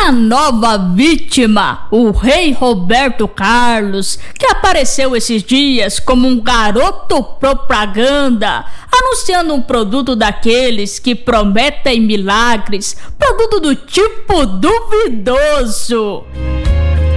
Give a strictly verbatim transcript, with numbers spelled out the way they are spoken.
a nova vítima, o rei Roberto Carlos, que apareceu esses dias como um garoto propaganda, anunciando um produto daqueles que prometem milagres, produto do tipo duvidoso.